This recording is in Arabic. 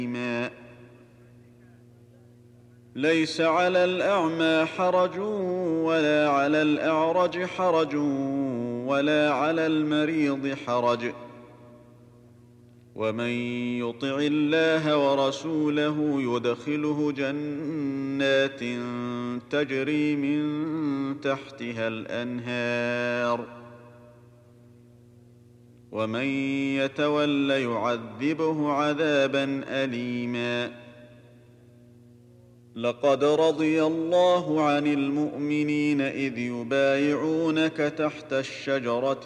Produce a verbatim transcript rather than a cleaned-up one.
ليس على الأعمى حرج ولا على الأعرج حرج ولا على المريض حرج، ومن يطع الله ورسوله يدخله جنات تجري من تحتها الأنهار، ومن يتول يعذبه عذابا أليما. لقد رضي الله عن المؤمنين إذ يبايعونك تحت الشجرة